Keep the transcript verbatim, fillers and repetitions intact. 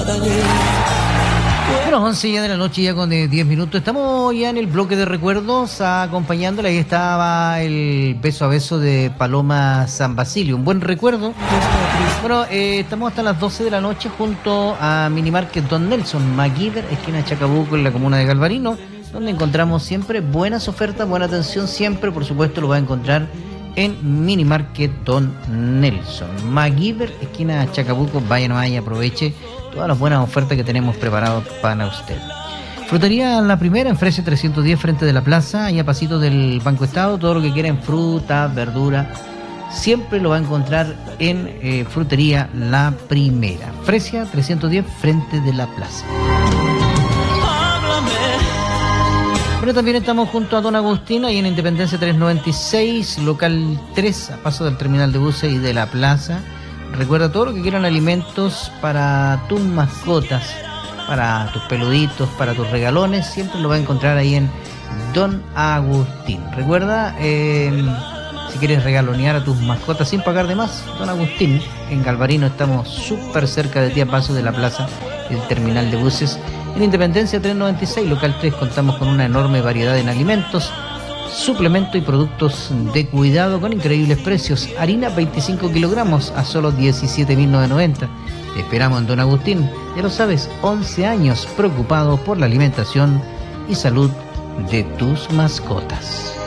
Bueno, once ya de la noche, ya con diez minutos. Estamos ya en el bloque de recuerdos, acompañándola. Ahí estaba el beso a beso de Paloma San Basilio. Un buen recuerdo. Bueno, eh, estamos hasta las doce de la noche junto a Minimarket Don Nelson, MacGyver, esquina Chacabuco, en la comuna de Galvarino, donde encontramos siempre buenas ofertas, buena atención siempre. Por supuesto, lo va a encontrar en Minimarket Don Nelson, MacGyver, esquina Chacabuco. Vaya nomás y aproveche todas las buenas ofertas que tenemos preparadas para usted. Frutería La Primera, en Fresia trescientos diez, frente de la plaza, ahí a pasito del Banco Estado. Todo lo que quiera en fruta, verdura, siempre lo va a encontrar en eh, Frutería La Primera, Fresia trescientos diez, frente de la plaza. Pero también estamos junto a Don Agustín, ahí en Independencia trescientos noventa y seis, local tres, a paso del terminal de buses y de la plaza. Recuerda, todo lo que quieran alimentos para tus mascotas, para tus peluditos, para tus regalones, siempre lo va a encontrar ahí en Don Agustín. Recuerda, eh, si quieres regalonear a tus mascotas sin pagar de más, Don Agustín, en Galvarino, estamos súper cerca de ti, a paso de la plaza, el terminal de buses. En Independencia trescientos noventa y seis, local tres, contamos con una enorme variedad en alimentos, suplementos y productos de cuidado con increíbles precios. Harina veinticinco kilogramos a solo diecisiete mil novecientos noventa. Te esperamos en Don Agustín. Ya lo sabes, once años preocupado por la alimentación y salud de tus mascotas.